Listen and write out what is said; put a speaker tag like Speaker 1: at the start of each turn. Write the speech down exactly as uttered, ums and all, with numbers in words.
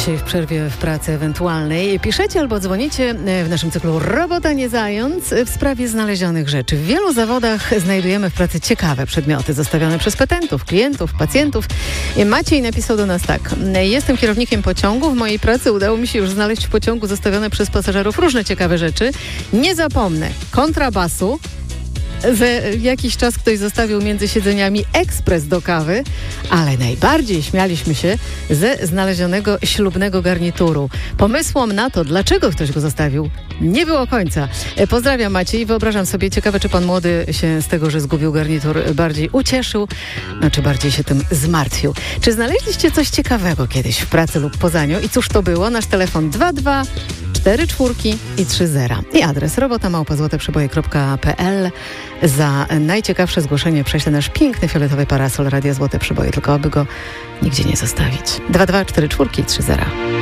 Speaker 1: Dzisiaj w przerwie w pracy ewentualnej piszecie albo dzwonicie w naszym cyklu Robota nie zając w sprawie znalezionych rzeczy. W wielu zawodach znajdujemy w pracy ciekawe przedmioty zostawione przez petentów, klientów, pacjentów. Maciej napisał do nas tak. Jestem kierownikiem pociągu. W mojej pracy udało mi się już znaleźć w pociągu zostawione przez pasażerów różne ciekawe rzeczy. Nie zapomnę kontrabasu. Że jakiś czas ktoś zostawił między siedzeniami ekspres do kawy, ale najbardziej śmialiśmy się ze znalezionego ślubnego garnituru. Pomysłom na to, dlaczego ktoś go zostawił, nie było końca. Pozdrawiam Maciej. Wyobrażam sobie, ciekawe, czy pan młody się z tego, że zgubił garnitur, bardziej ucieszył, no czy bardziej się tym zmartwił. Czy znaleźliście coś ciekawego kiedyś w pracy lub poza nią? I cóż to było? Nasz telefon dwa dwa cztery czwórki i trzy zera. I adres robota małpa złote przeboje kropka pe el. Za najciekawsze zgłoszenie prześlę nasz piękny fioletowy parasol Radia Złote Przeboje, tylko aby go nigdzie nie zostawić. dwa dwa cztery czwórki i trzy zera.